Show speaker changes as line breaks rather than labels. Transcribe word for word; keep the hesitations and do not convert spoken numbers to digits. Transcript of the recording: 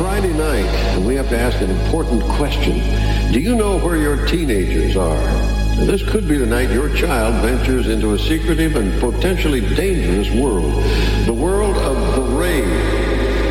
Friday night, and we have to ask an important question. Do you know where your teenagers are? Now, this could be the night your child ventures into a secretive and potentially dangerous world. The world of the rave.